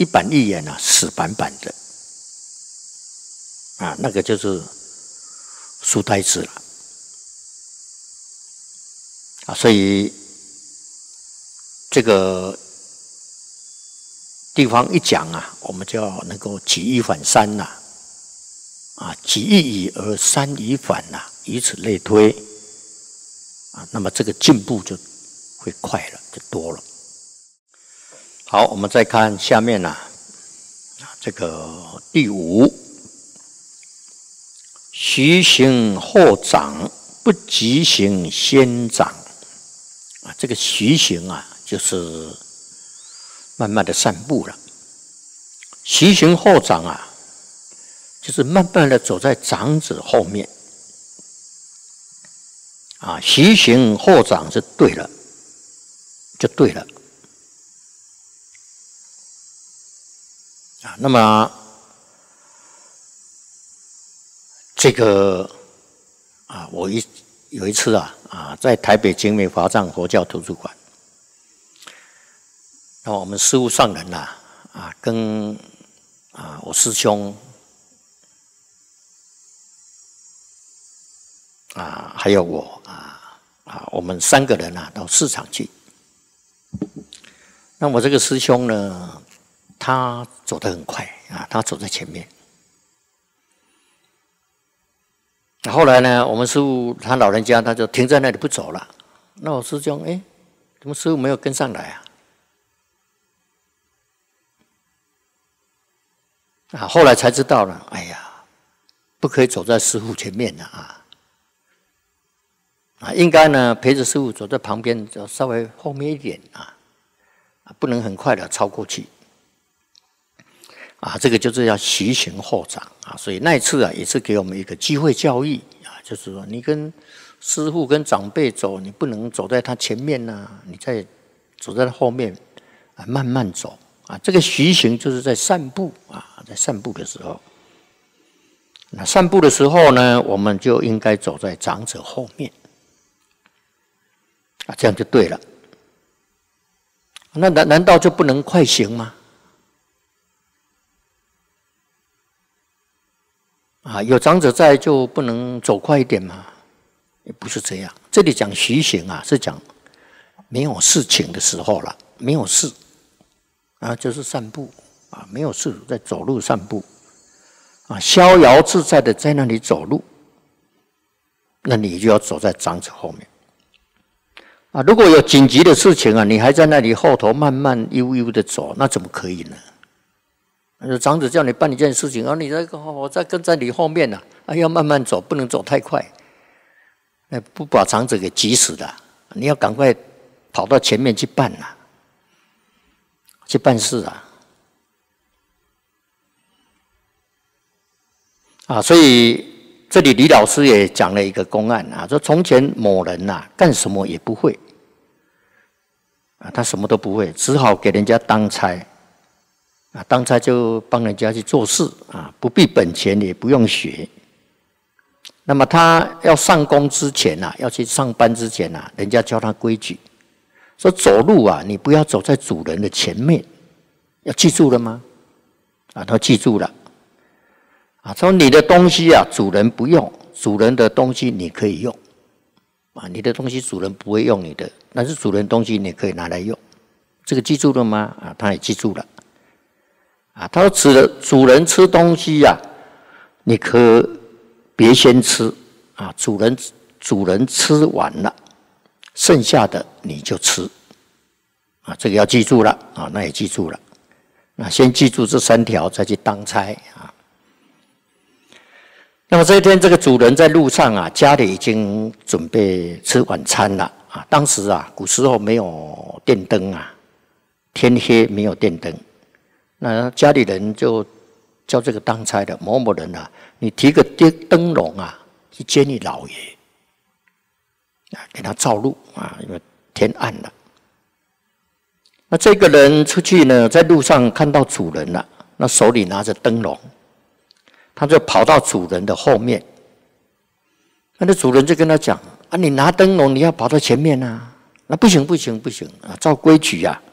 一板一眼啊，死板板的啊，那个就是书呆子了啊。所以这个地方一讲啊，我们就要能够举一反三呐，啊，举一以而三以反呐，以此类推啊，那么这个进步就会快了，就多了。好，我们再看下面呐，这个第5，徐行后长，不急行先长啊。这个徐行啊，就是慢慢的散步了。徐行后长啊，就是慢慢的走在长者后面啊。徐行后长是对了，就对了啊。那么这个啊，我有一次啊，在台北景美华藏佛教图书馆，那我们师父上人呐啊，跟我师兄啊，还有我我们3个人到市场去。那我这个师兄呢，他走得很快啊，他走在前面。后来呢，我们师父他老人家他就停在那里不走了。那我师兄怎么师父没有跟上来啊？后来才知道了，哎呀，不可以走在师父前面的应该呢陪着师父走在旁边，就稍微后面一点不能很快的超过去这个就是要徐行后长所以那一次也是给我们一个机会教育就是说你跟师父跟长辈走，你不能走在他前面你再走在他后面慢慢走这个徐行就是在散步在散步的时候，那散步的时候呢，我们就应该走在长者后面这样就对了。那难道就不能快行吗？有长者在就不能走快一点吗？也不是这样。这里讲徐行是讲没有事情的时候了，没有事就是散步没有事在走路散步逍遥自在的在那里走路，那你就要走在长者后面如果有紧急的事情你还在那里后头慢慢悠悠的走，那怎么可以呢？长者叫你办一件事情我再跟在你后面要慢慢走，不能走太快，不把长者给急死的，你要赶快跑到前面去办去办事所以这里李老师也讲了一个公案说从前某人干什么也不会他什么都不会，只好给人家当差当差就帮人家去做事不必本钱，也不用学。那么他要上工之前要去上班之前人家教他规矩，说走路你不要走在主人的前面，要记住了吗？他记住了说你的东西主人不用，主人的东西你可以用你的东西主人不会用你的，但是主人东西你可以拿来用，这个记住了吗？他也记住了他说主人吃东西你可别先吃主人吃完了，剩下的你就吃这个要记住了那也记住了。那先记住这3条，再去当差那么这一天，这个主人在路上家里已经准备吃晚餐了当时古时候没有电灯天黑没有电灯，那家里人就叫这个当差的某某人你提个灯笼去接你老爷给他照路因为天暗了。那这个人出去呢，在路上看到主人了，那手里拿着灯笼，他就跑到主人的后面。那主人就跟他讲你拿灯笼你要跑到前面那不行照规矩